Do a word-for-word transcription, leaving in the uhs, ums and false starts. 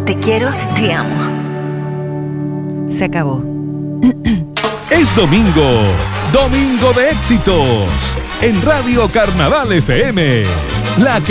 Te quiero, te amo. Se acabó. Es domingo, domingo de éxitos, en Radio Carnaval F M. La